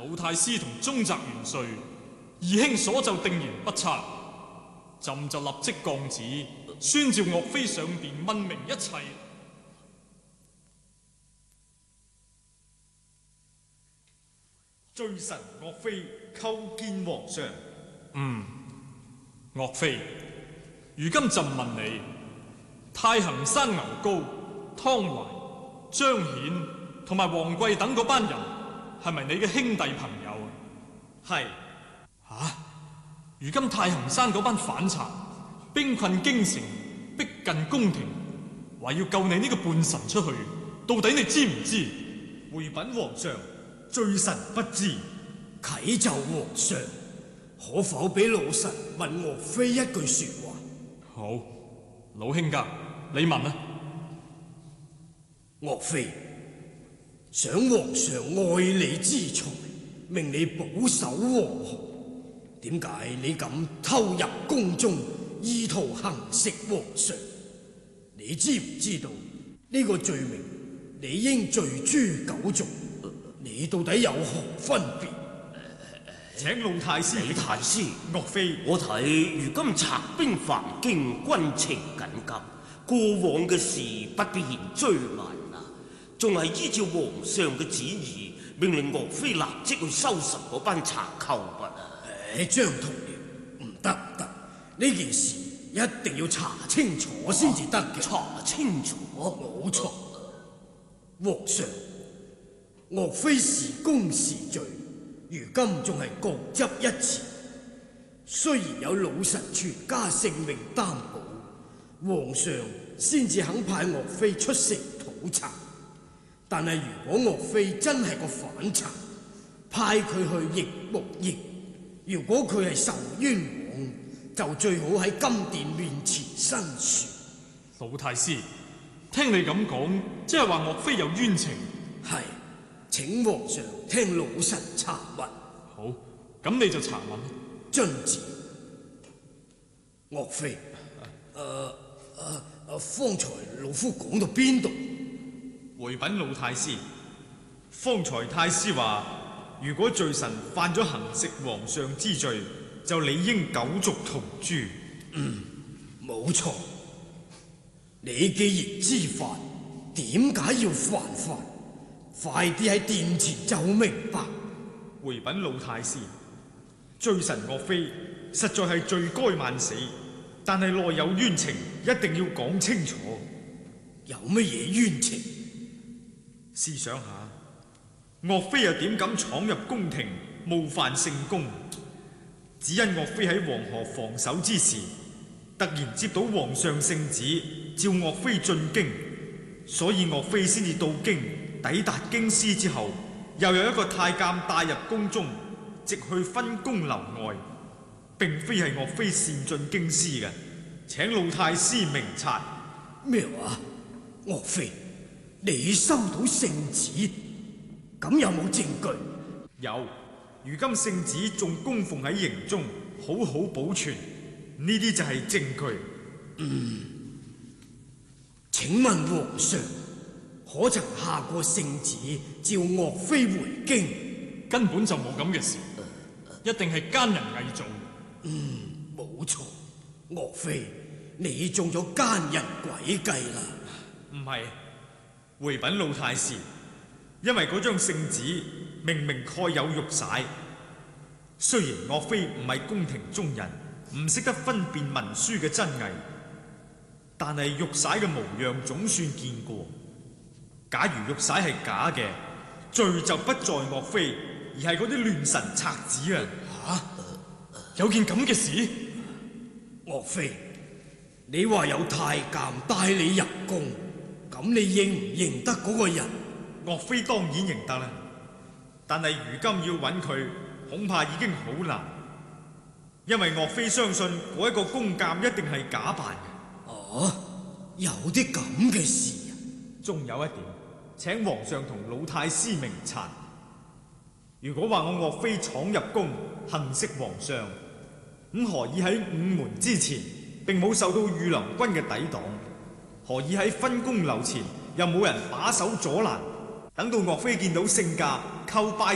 老太師同宗澤元帥二兄所就定然不差，朕就立即降旨，宣召岳飛上殿問明一切。 罪臣岳飛叩見皇上。 岳飛，如今朕問你，太行山牛皋、湯懷、張顯同埋黃貴等嗰班人係咪你嘅兄弟朋友啊？ 係。 如今太行山嗰班反賊兵困京城，逼近宮廷，話要救你呢個叛臣出去，到底你知唔知？ 回稟皇上，罪臣不知。 啟奏皇上，可否俾老臣問岳飛一句說話？ 好，老卿家，你問啊。 岳飛，想皇上愛你之才，命你保守黃河，點解你敢偷入宮中，意圖行刺皇上？你知唔知道呢個罪名理應罪誅九族？你到底有何分別？ 請老太師。 李太師， 岳飛， 我睇如今賊兵犯京，軍情緊急，過往嘅事不必然追問啦，仲係依照皇上嘅旨意，命令岳飛立即去收拾嗰班賊寇啊！ 張同僚，唔得唔得，呢件事一定要查清楚先至得嘅。 查清楚， 冇錯。皇上，岳飛是公是罪，如今仲係各執一詞。雖然有老臣全家性命擔保，皇上先至肯派岳飛出城討賊。但係如果岳飛真係個反賊，派佢去亦無益。如果佢係受冤枉，就最好喺金殿面前申訴。 老太師，聽你咁講，即係話岳飛有冤情。 係，請皇上聽老臣查問。 好，咁你就查問。 遵旨。岳飛，方才老夫講到邊度？ 回稟老太師，方才太師話，如果罪臣犯咗行刺皇上之罪，就理應九族同誅。 冇錯。你既然知法，點解要犯法？快啲喺殿前就明白。 回稟老太師，罪臣岳飛實在係罪該萬死，但係內有冤情，一定要講清楚。 有乜嘢冤情？ 試想下，岳飛又點敢闖入宮廷，冒犯聖公？只因岳飛喺黃河防守之時，突然接到皇上聖旨，召岳飛進京，所以岳飛先至到京。抵達京師之後，又有一個太監帶入宮中，直去分宮樓外，並非係岳飛擅進京師嘅，請老太師明察。 咩話？岳飛，你收到聖旨，咁有冇證據？ 有，如今聖旨仲供奉喺營中，好好保存，呢啲就係證據。 請問皇上，可曾下過聖旨召岳飛回京？ 根本就冇咁嘅事，一定係奸人偽造。 冇錯，岳飛，你中咗奸人詭計啦！ 唔係，回稟老太師，因為嗰張聖旨明明蓋有玉璽，雖然岳飛唔係宮廷中人，唔識得分辨文書嘅真偽，但係玉璽嘅模樣總算見過。假如玉璽係假嘅，罪就不在岳飛，而係嗰啲亂臣賊子啊！ 有件咁嘅事？ 岳飛，你話有太監帶你入宮，咁你認唔認得嗰個人？ 岳飛當然認得啦，但係如今要揾佢，恐怕已經好難，因為岳飛相信嗰一個宮監一定係假扮嘅。 有啲咁嘅事啊！ 仲有一點，請皇上同老太師明察。如果話我岳飛闖入宮行刺皇上，咁何以喺午門之前並冇受到御林軍嘅抵擋？何以喺分宮樓前又冇人把守阻攔？等到岳飛見到聖駕叩拜